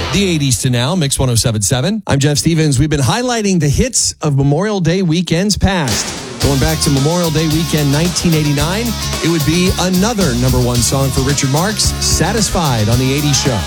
The 80s to now, Mix 1077. I'm Jeff Stevens. We've been highlighting the hits of Memorial Day weekends past. Going back to Memorial Day weekend 1989, it would be another number one song for Richard Marx, Satisfied on the 80s Show.